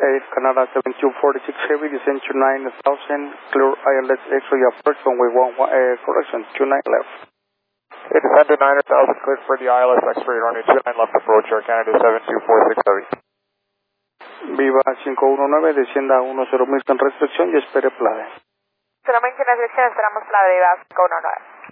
Canada 7246 Heavy, descend to 9000, clear ILS X-ray approach, runway 11, correction, 29 left. Okay, descend to 9000, cleared for the ILS X-ray, runway 29 left approach, Air Canada 7246 Heavy. Viva 519, descienda a 10.000 con restricción y espere plave. Solamente en la dirección esperamos plave, Viva 519.